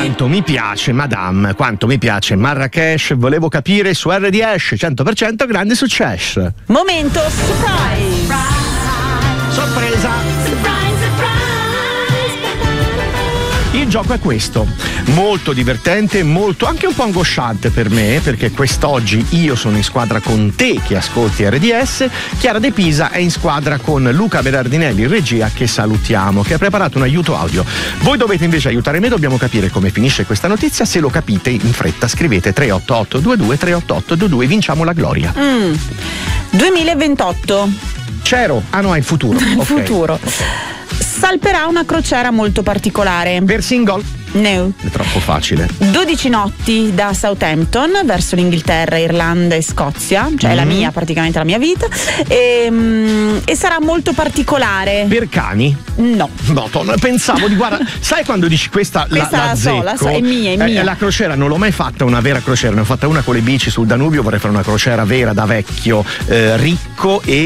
Quanto mi piace Madame, quanto mi piace Marrakesh. Volevo capire su RDS 100% grande successo. Momento surprise. Sorpresa. Il gioco è questo, molto divertente, molto anche un po' angosciante per me, perché quest'oggi io sono in squadra con te che ascolti RDS, Chiara De Pisa è in squadra con Luca Berardinelli in regia, che salutiamo, che ha preparato un aiuto audio. Voi dovete invece aiutare me, dobbiamo capire come finisce questa notizia. Se lo capite in fretta scrivete 38822 38822, vinciamo la gloria. 2028. C'ero? Ah no, è in futuro. In Ok. futuro. Salperà una crociera molto particolare. Per single? No. È troppo facile. 12 notti da Southampton verso l'Inghilterra, Irlanda e Scozia, cioè praticamente la mia vita, e sarà molto particolare. Per cani? No. No, pensavo di guarda, sai quando dici questa la so, la so, è mia. La crociera non l'ho mai fatta una vera crociera, ne ho fatta una con le bici sul Danubio, vorrei fare una crociera vera da vecchio ricco e